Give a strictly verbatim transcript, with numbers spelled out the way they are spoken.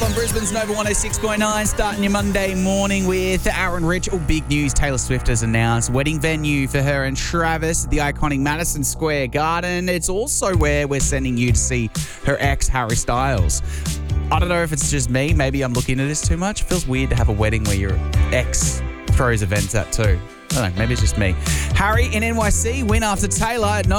on Brisbane's Nova one oh six point nine, starting your Monday morning with Aaron Rich. Oh, big news. Taylor Swift has announced wedding venue for her and Travis at the iconic Madison Square Garden. It's also where we're sending you to see her ex, Harry Styles. I don't know if it's just me. Maybe I'm looking at this too much. It feels weird to have a wedding where your ex throws events at too. I don't know. Maybe it's just me. Harry in N Y C, win after Taylor at nine.